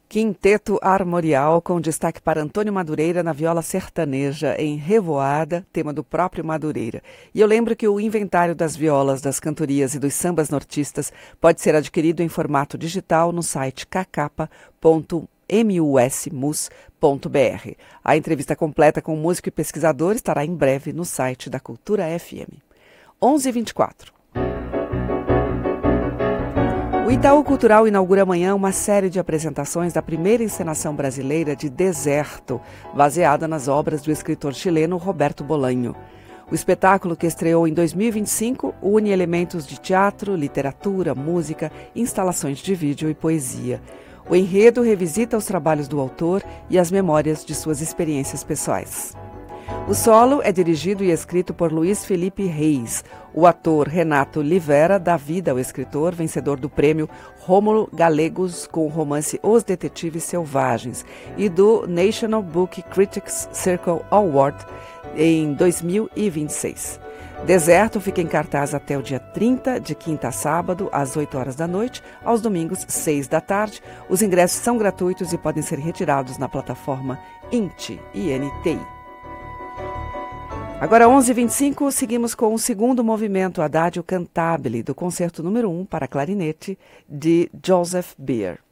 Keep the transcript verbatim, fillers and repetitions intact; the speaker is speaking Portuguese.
Quinteto Armorial, com destaque para Antônio Madureira na viola sertaneja em Revoada, tema do próprio Madureira. E eu lembro que o inventário das violas, das cantorias e dos sambas nortistas pode ser adquirido em formato digital no site k k ponto musmus ponto b r. A entrevista completa com o músico e pesquisador estará em breve no site da Cultura F M. onze e vinte e quatro. O Itaú Cultural inaugura amanhã uma série de apresentações da primeira encenação brasileira de Deserto, baseada nas obras do escritor chileno Roberto Bolanho. O espetáculo, que estreou em dois mil e vinte e cinco, une elementos de teatro, literatura, música, instalações de vídeo e poesia. O enredo revisita os trabalhos do autor e as memórias de suas experiências pessoais. O solo é dirigido e escrito por Luiz Felipe Reis. O ator Renato Livera dá vida ao escritor, vencedor do prêmio Rômulo Gallegos com o romance Os Detetives Selvagens e do National Book Critics Circle Award em dois mil e vinte e seis. Deserto fica em cartaz até o dia trinta, de quinta a sábado, às oito horas da noite, aos domingos, seis da tarde. Os ingressos são gratuitos e podem ser retirados na plataforma I N T I, I N T I. Agora, onze e vinte e cinco, seguimos com o segundo movimento Adagio Cantabile, do concerto número um para clarinete, de Joseph Beer.